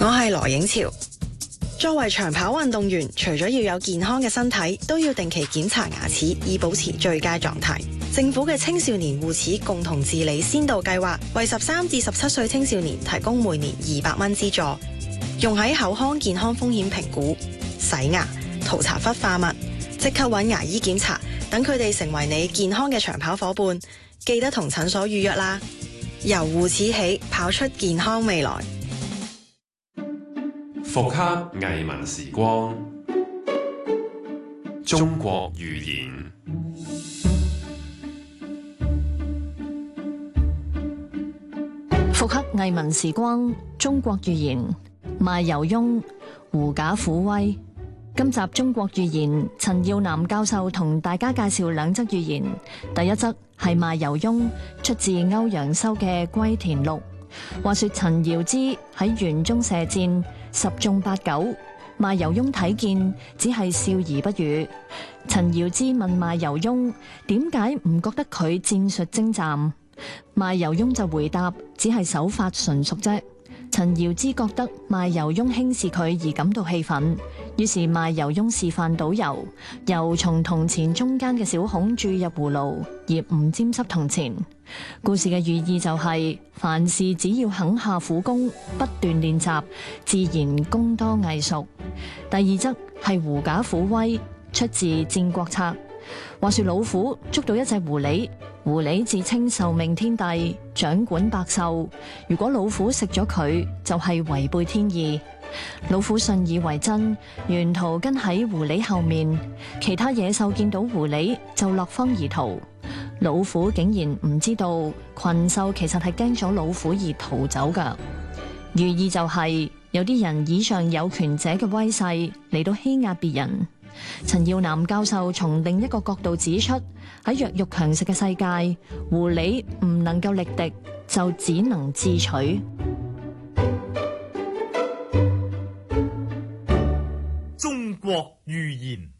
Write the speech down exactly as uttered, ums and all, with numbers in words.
我係羅影潮。作為長跑運動員，除咗要有健康嘅身體，都要定期檢查牙齒，以保持最佳狀態。政府嘅青少年護齒共同治理先導計劃，為十三至十七歲青少年提供每年二百蚊資助，用喺口腔健康風險評估、洗牙、塗搽氟化物，即刻揾牙醫檢查，等佢哋成為你健康嘅長跑伙伴。記得同診所預約啦！由護齒起，跑出健康未來。 復刻藝文時光，中國寓言。 復刻藝文時光，中國寓言。賣油翁，狐假虎威。今集中國寓言，陳耀南教授同大家介紹兩則寓言。第一則係賣油翁，出自歐陽修嘅《歸田錄》。話說陳堯之喺園中射箭，十中八九。賣油翁睇見，只係笑而不語。陳堯之問賣油翁點解唔覺得佢戰術精湛？賣油翁就回答，只係手法純熟啫。陳堯之覺得賣油翁輕視佢而感到氣憤，於是賣油翁示範倒油，油從銅錢中間嘅小孔注入葫蘆，而唔沾濕銅錢。故事嘅寓意就係、是，凡事只要肯下苦功，不斷練習，自然功多藝熟。第二則係狐假虎威，出自《戰國策》。話說老虎捉到一隻狐狸，狐狸自稱受命天帝，掌管百獸。如果老虎食咗佢，就係、是、違背天意。老虎信以為真，沿途跟喺狐狸後面。其他野獸見到狐狸就落荒而逃。老虎竟然唔知道，群獸其實係驚咗老虎而逃走噶。寓意就係、是、有啲人以上有權者嘅威勢嚟到欺壓別人。陳耀南教授從另一個角度指出，喺弱肉強食嘅世界，狐狸唔能夠力敵，就只能自取。 中國寓言。